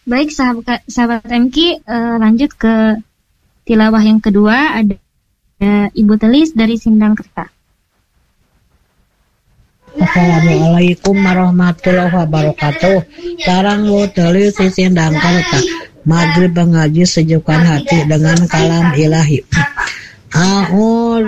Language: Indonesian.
Baik sahabat MK, lanjut ke tilawah yang kedua. Ada Ibu Telis dari Sindang Kerta. Assalamualaikum warahmatullahi wabarakatuh. Sarang Bu Telis di Sindang Kerta. Maghrib mengaji sejukkan hati dengan kalam ilahi.